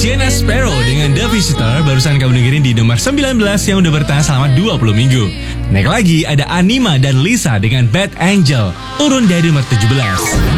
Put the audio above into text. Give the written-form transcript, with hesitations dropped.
Jenna Sparrow dengan The Visitor barusan kamu dengerin di nomor 19 yang udah bertahan selama 20 minggu. Naik lagi ada Anima dan Lisa dengan Bad Angel, turun dari nomor 17.